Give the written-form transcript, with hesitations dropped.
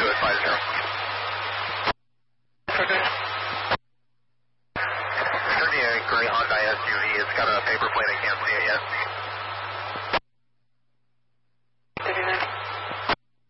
at 50. Okay. Turning a gray Hyundai SUV. It's got a paper plate. I can't see it yet.